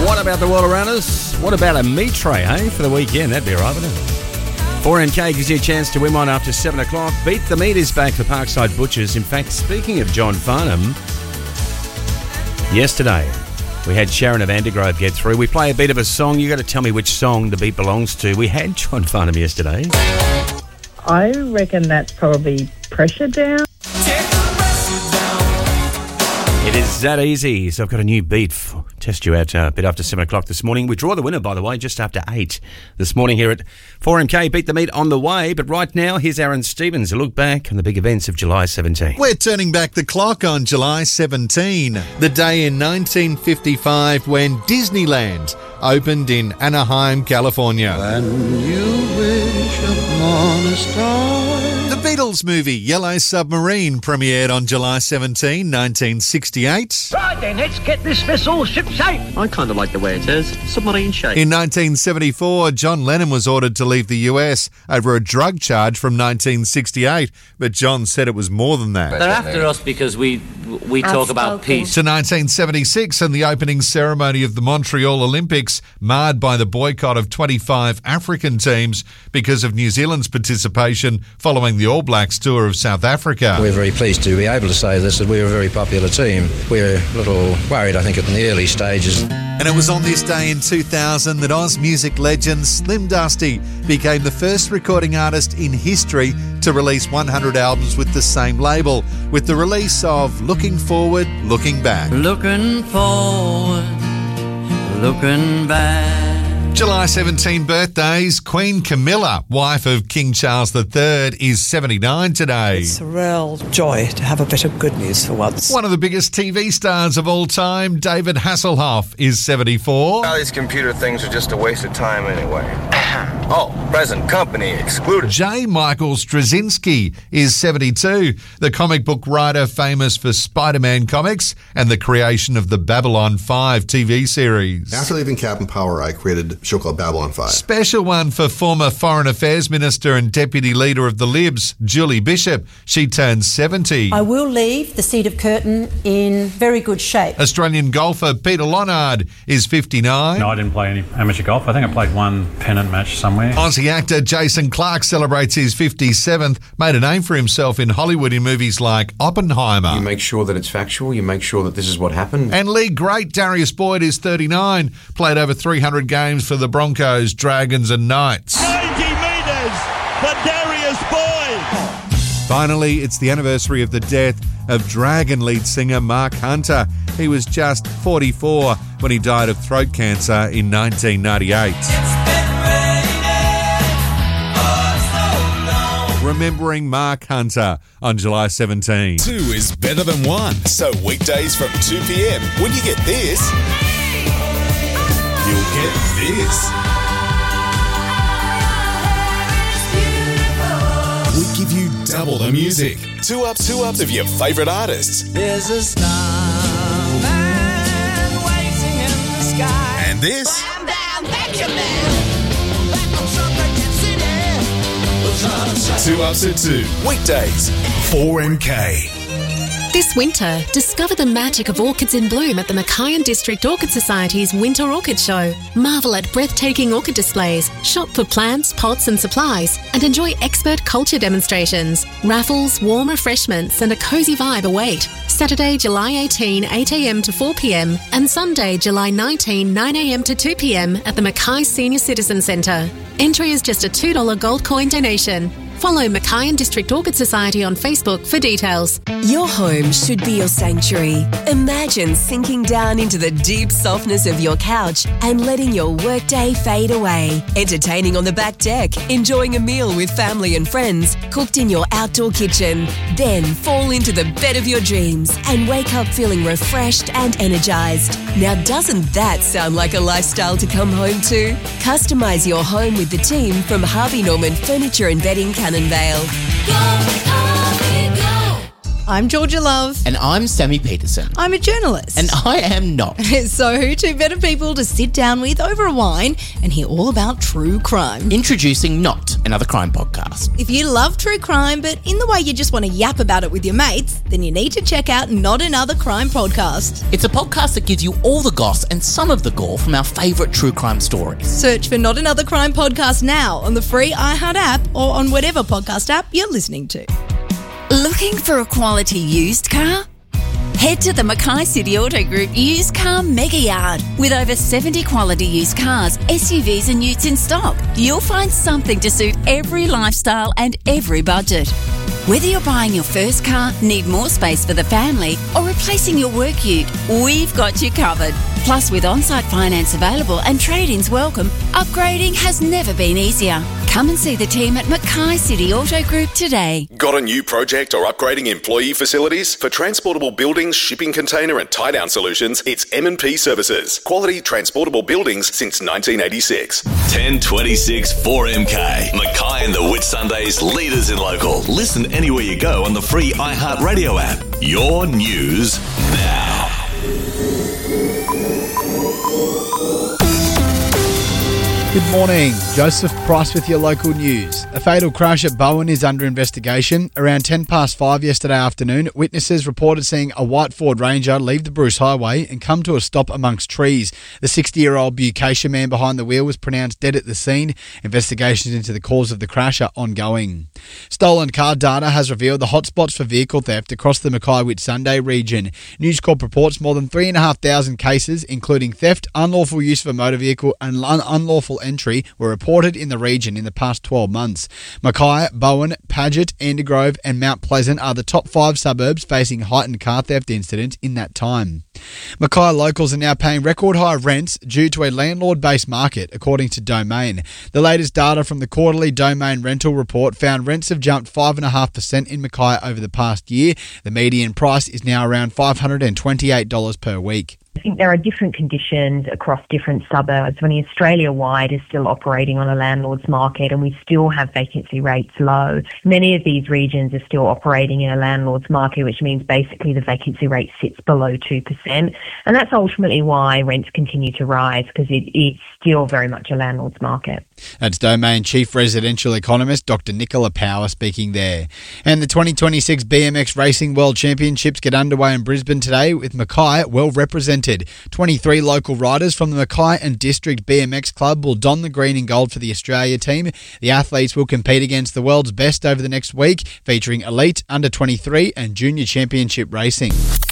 What about the world around us? What about a meat tray, eh? For the weekend, that'd be right, wouldn't it? 4MK gives you a chance to win one after 7 o'clock. Beat the Meat is back for Parkside Butchers. In fact, speaking of John Farnham, yesterday we had Sharon of Andergrove get through. We play a beat of a song. You got to tell me which song the beat belongs to. We had John Farnham yesterday. I reckon that's probably Pressure Down. It is that easy. So I've got a new beat. Test you out a bit after 7 o'clock this morning. We draw the winner, by the way, just after 8 this morning here at 4MK. Beat the Meat on the way. But right now, here's Aaron Stevens. A look back on the big events of July 17. We're turning back the clock on July 17, the day in 1955 when Disneyland opened in Anaheim, California. When you wish upon a star. The Beatles movie Yellow Submarine premiered on July 17, 1968. Right then, let's get this vessel ship-shape. I kind of like the way it is. Submarine shape. In 1974, John Lennon was ordered to leave the US over a drug charge from 1968, but John said it was more than that. They're after us because we talk about peace. To 1976 and the opening ceremony of the Montreal Olympics, marred by the boycott of 25 African teams because of New Zealand's participation following the All Blacks tour of South Africa. We're very pleased to be able to say this, that we're a very popular team. We're a little worried, I think, in the early stages. And it was on this day in 2000 that Oz music legend Slim Dusty became the first recording artist in history to release 100 albums with the same label, with the release of Looking Forward, Looking Back. Looking forward, looking back. July 17 birthdays. Queen Camilla, wife of King Charles III, is 79 today. It's a real joy to have a bit of good news for once. One of the biggest TV stars of all time, David Hasselhoff, is 74. All these computer things are just a waste of time anyway. Oh, present company excluded. J. Michael Straczynski is 72, the comic book writer famous for Spider-Man comics and the creation of the Babylon 5 TV series. After leaving Captain Power, I created a show called Babylon 5. Special one for former Foreign Affairs Minister and Deputy Leader of the Libs, Julie Bishop. She turns 70. I will leave the seat of Curtin in very good shape. Australian golfer Peter Lonard is 59. No, I didn't play any amateur golf. I think I played one pennant match somewhere. Aussie actor Jason Clarke celebrates his 57th, made a name for himself in Hollywood in movies like Oppenheimer. You make sure that it's factual, you make sure that this is what happened. And league great Darius Boyd is 39, played over 300 games for the Broncos, Dragons and Knights. 90 metres for Darius Boyd. Finally, it's the anniversary of the death of Dragon lead singer Mark Hunter. He was just 44 when he died of throat cancer in 1998. Remembering Mark Hunter on July 17. 2 is better than 1. So weekdays from 2 p.m. when you get this, you'll get this. We give you double the music. Two ups of your favourite artists. There's a starman waiting in the sky. And this. Bam, bam, Benjamin. Back on Sunday City. 2 ups at 2. Weekdays, 4MK. This winter, discover the magic of orchids in bloom at the Mackay District Orchid Society's Winter Orchid Show. Marvel at breathtaking orchid displays, shop for plants, pots and supplies, and enjoy expert culture demonstrations, raffles, warm refreshments and a cosy vibe await. Saturday, July 18, 8am to 4pm and Sunday, July 19, 9am to 2pm at the Mackay Senior Citizen Centre. Entry is just a $2 gold coin donation. Follow Mackay District Orchid Society on Facebook for details. Your home should be your sanctuary. Imagine sinking down into the deep softness of your couch and letting your workday fade away. Entertaining on the back deck, enjoying a meal with family and friends, cooked in your outdoor kitchen. Then fall into the bed of your dreams and wake up feeling refreshed and energised. Now doesn't that sound like a lifestyle to come home to? Customise your home with the team from Harvey Norman Furniture and Bedding Cannon Vale. I'm Georgia Love. And I'm Sammy Peterson. I'm a journalist. And I am not. So who two better people to sit down with over a wine and hear all about true crime? Introducing Not, another crime podcast. If you love true crime, but in the way you just want to yap about it with your mates, then you need to check out Not Another Crime Podcast. It's a podcast that gives you all the goss and some of the gore from our favourite true crime stories. Search for Not Another Crime Podcast now on the free iHeart app or on whatever podcast app you're listening to. Looking for a quality used car? Head to the Mackay City Auto Group Used Car Mega Yard. With over 70 quality used cars, SUVs and utes in stock, you'll find something to suit every lifestyle and every budget. Whether you're buying your first car, need more space for the family, or replacing your work ute, we've got you covered. Plus, with on-site finance available and trade-ins welcome, upgrading has never been easier. Come and see the team at Mackay City Auto Group today. Got a new project or upgrading employee facilities? For transportable buildings, shipping container and tie-down solutions, it's M&P Services. Quality transportable buildings since 1986. 1026 4MK. Mackay and the Whitsundays, leaders in local. Listen anywhere you go on the free iHeartRadio app. Your news now. Good morning. Joseph Price with your local news. A fatal crash at Bowen is under investigation. Around 5:10 yesterday afternoon, witnesses reported seeing a white Ford Ranger leave the Bruce Highway and come to a stop amongst trees. The 60-year-old Bukasia man behind the wheel was pronounced dead at the scene. Investigations into the cause of the crash are ongoing. Stolen car data has revealed the hotspots for vehicle theft across the Mackay-Whitsunday region. News Corp reports more than 3,500 cases, including theft, unlawful use of a motor vehicle and unlawful entry, were reported in the region in the past 12 months. Mackay, Bowen, Paget, Andergrove and Mount Pleasant are the top 5 suburbs facing heightened car theft incidents in that time. Mackay locals are now paying record high rents due to a landlord-based market, according to Domain. The latest data from the quarterly Domain rental report found rents have jumped 5.5% in Mackay over the past year. The median price is now around $528 per week. I think there are different conditions across different suburbs. When Australia-wide is still operating on a landlord's market and we still have vacancy rates low, many of these regions are still operating in a landlord's market, which means basically the vacancy rate sits below 2%. And that's ultimately why rents continue to rise, because it's still very much a landlord's market. That's Domain Chief Residential Economist Dr. Nicola Power speaking there. And the 2026 BMX Racing World Championships get underway in Brisbane today, with Mackay well represented. 23 local riders from the Mackay and District BMX Club will don the green and gold for the Australia team. The athletes will compete against the world's best over the next week, featuring elite, under-23 and junior championship racing.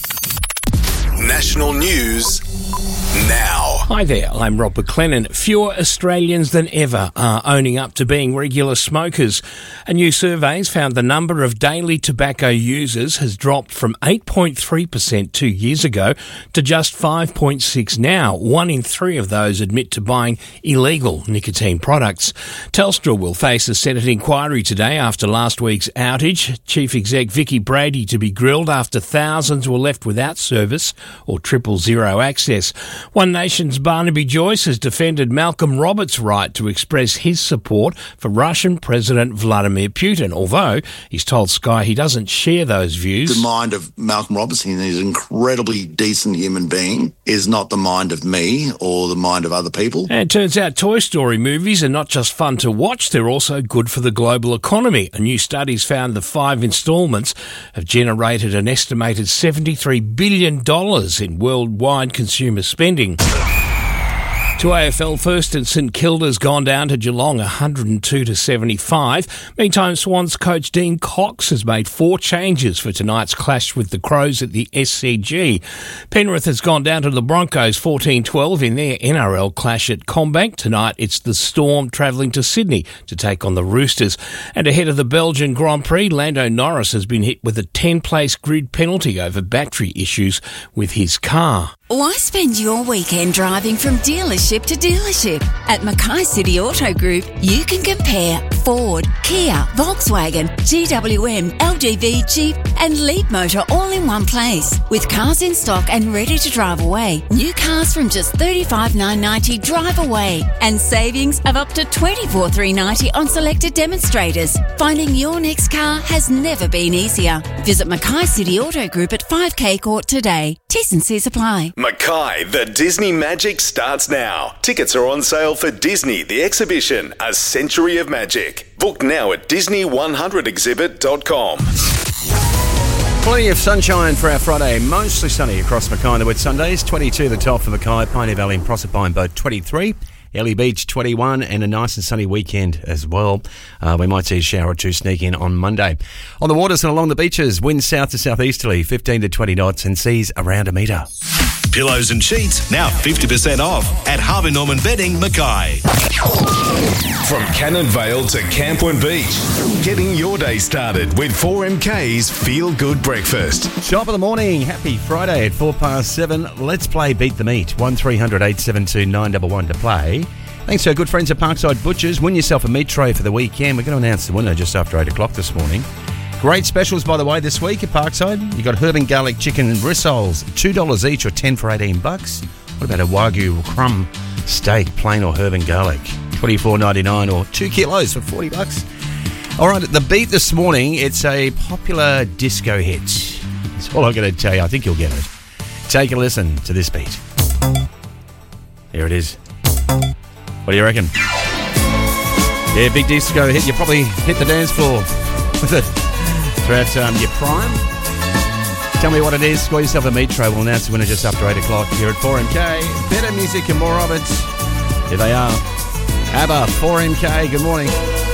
National news now. Hi there, I'm Rob McLennan. Fewer Australians than ever are owning up to being regular smokers. A new survey has found the number of daily tobacco users has dropped from 8.3% 2 years ago to just 5.6% now. 1 in 3 of those admit to buying illegal nicotine products. Telstra will face a Senate inquiry today after last week's outage. Chief Exec Vicky Brady to be grilled after thousands were left without service or 000 access. One Nation's Barnaby Joyce has defended Malcolm Roberts' right to express his support for Russian President Vladimir Putin, although he's told Sky he doesn't share those views. The mind of Malcolm Roberts, he's an incredibly decent human being, is not the mind of me or the mind of other people. And it turns out Toy Story movies are not just fun to watch, they're also good for the global economy. A new study's found the 5 instalments have generated an estimated $73 billion in worldwide consumer spending. To AFL first, and St Kilda's gone down to Geelong 102-75. Meantime, Swans coach Dean Cox has made 4 changes for tonight's clash with the Crows at the SCG. Penrith has gone down to the Broncos 14-12 in their NRL clash at Combank. Tonight it's the Storm travelling to Sydney to take on the Roosters. And ahead of the Belgian Grand Prix, Lando Norris has been hit with a 10-place grid penalty over battery issues with his car. Why spend your weekend driving from dealership to dealership? At Mackay City Auto Group, you can compare Ford, Kia, Volkswagen, GWM, LGV, Jeep and Leapmotor all in one place. With cars in stock and ready to drive away. New cars from just $35,990 drive away. And savings of up to $24,390 on selected demonstrators. Finding your next car has never been easier. Visit Mackay City Auto Group at 5K Court today. T&Cs apply. Mackay, the Disney Magic starts now. Tickets are on sale for Disney, the exhibition, A Century of Magic. Book now at Disney100exhibit.com. Plenty of sunshine for our Friday. Mostly sunny across Mackay and the Whitsundays. 22 the top for Mackay, Pioneer Valley and Proserpine both 23. Ellie Beach 21 and a nice and sunny weekend as well. We might see a shower or two sneak in on Monday. On the waters and along the beaches, winds south to southeasterly 15 to 20 knots and seas around a metre. Pillows and sheets now 50% off at Harvey Norman Bedding, Mackay. From Cannon Vale to Campoon Beach, getting your day started with 4MK's Feel Good Breakfast. Top of the morning, happy Friday at 7:04. Let's play Beat the Meat. 1300 872 911 to play. Thanks to our good friends at Parkside Butchers. Win yourself a meat tray for the weekend. We're going to announce the winner just after 8 o'clock this morning. Great specials, by the way, this week at Parkside. You got herb and garlic chicken rissoles, $2 each or 10 for $18. What about a Wagyu crumb steak, plain or herb and garlic? $24.99 or 2 kilos for $40. All right, the beat this morning, it's a popular disco hit. That's all I'm going to tell you. I think you'll get it. Take a listen to this beat. Here it is. What do you reckon? Yeah, big disco hit. You probably hit the dance floor with it throughout your prime. Tell me what it is. Score yourself a meat tray. We'll announce the winner just after 8 o'clock here at 4MK. Better music and more of it. Here they are. ABBA, 4MK. Good morning.